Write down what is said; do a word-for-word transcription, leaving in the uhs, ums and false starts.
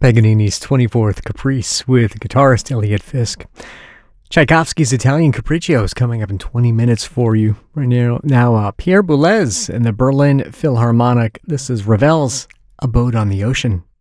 Paganini's twenty-fourth Caprice with guitarist Elliot Fisk. Tchaikovsky's Italian Capriccio is coming up in twenty minutes for you. Right now, now uh, Pierre Boulez and the Berlin Philharmonic. This is Ravel's A Boat on the Ocean.